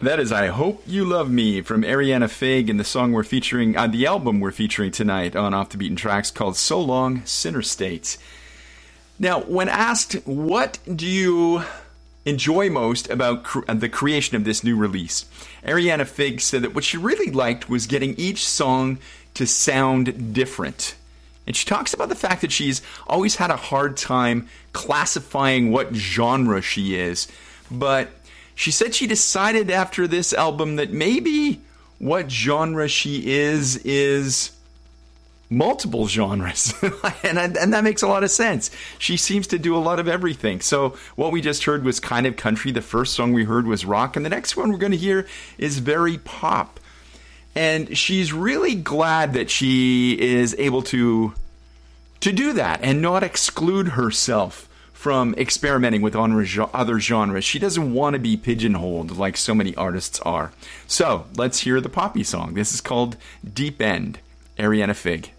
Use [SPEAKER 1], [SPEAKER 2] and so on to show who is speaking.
[SPEAKER 1] That is I Hope You Love Me from Ariana Fig, and the song we're featuring, the album we're featuring tonight on Off the Beaten Tracks called So Long, Sinner State. Now, when asked, what do you enjoy most about the creation of this new release, Ariana Fig said that what she really liked was getting each song to sound different. And she talks about the fact that she's always had a hard time classifying what genre she is. But she said she decided after this album that maybe what genre she is multiple genres. and that makes a lot of sense. She seems to do a lot of everything. So what we just heard was kind of country. The first song we heard was rock. And the next one we're going to hear is very pop. And she's really glad that she is able to do that and not exclude herself from experimenting with other genres. She doesn't want to be pigeonholed like so many artists are. So let's hear the poppy song. This is called Deep End, Ariana Fig.